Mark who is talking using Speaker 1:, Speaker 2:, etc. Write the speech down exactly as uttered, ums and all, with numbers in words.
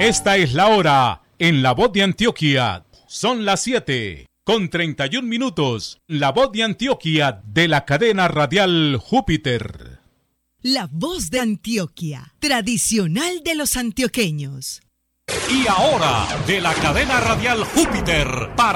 Speaker 1: Esta es la hora en La Voz de Antioquia. Son las siete con treinta y un minutos. La Voz de Antioquia de la cadena radial Júpiter.
Speaker 2: La Voz de Antioquia, tradicional de los antioqueños.
Speaker 3: Y ahora, de la cadena radial Júpiter, para